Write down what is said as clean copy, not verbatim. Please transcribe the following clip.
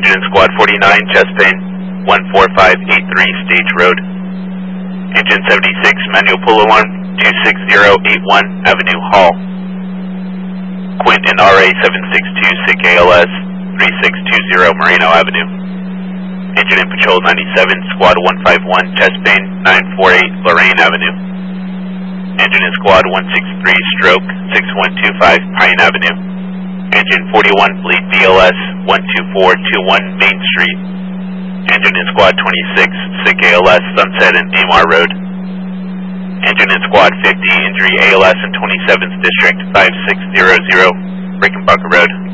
Engine in Squad 49, chest pain, 14583 Stage Road. Engine 76, manual pull alarm, 26081 Avenue Hall. Quint in RA 762, SICK ALS, 3620 Moreno Avenue. Engine in Patrol 97, Squad 151, chest pain, 948 Lorraine Avenue. Engine in Squad 163, stroke, 6125 Pine Avenue. Engine 41, bleed BLS, 12421 Main Street. Engine in Squad 26, SICK ALS, Sunset and Amar Road. Engine in Squad 50, injury ALS in 27th District, 5600 Rickenbacker Road.